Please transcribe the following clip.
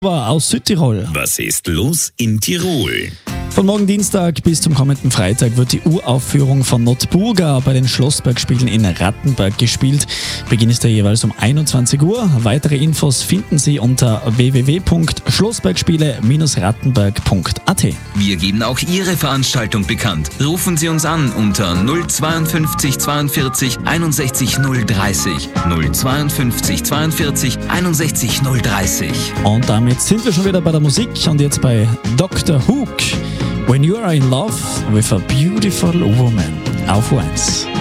aus Südtirol. Was ist los in Tirol? Von morgen Dienstag bis zum kommenden Freitag wird die Uraufführung von Notburga bei den Schlossbergspielen in Rattenberg gespielt. Beginn ist jeweils um 21 Uhr. Weitere Infos finden Sie unter www.schlossbergspiele-rattenberg.at. Wir geben auch Ihre Veranstaltung bekannt. Rufen Sie uns an unter 052 42 61 030. 052 42 61 030. Und damit sind wir schon wieder bei der Musik und jetzt bei Dr. Hook. When you are in love with a beautiful woman. Auf 1.